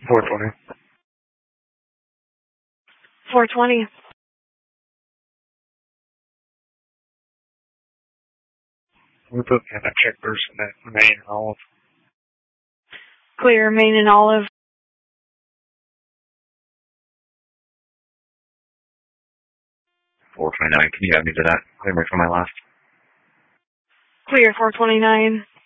420. 420. We both have a check person at Main and Olive. Clear, Main and Olive. 429. Can you add me to that? Clear me for my last. Clear, 429.